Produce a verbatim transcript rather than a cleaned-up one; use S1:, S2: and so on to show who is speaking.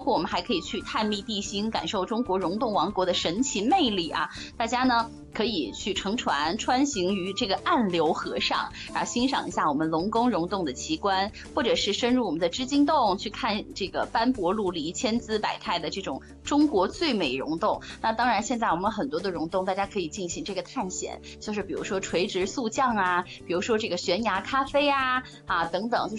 S1: 括我们还可以去探秘地心，感受中国溶洞王国的神奇魅力啊！大家呢可以去乘船穿行于这个暗流河上，啊，欣赏一下我们龙宫溶洞的奇观，或者是深入我们的织金洞去看这个斑驳陆离、千姿百态的这种中国最美溶洞。那当然，现在我们很多的溶洞，大家可以进行这个探险，就是比如说垂直速降啊，比如说这个悬崖咖啡啊啊等等，就是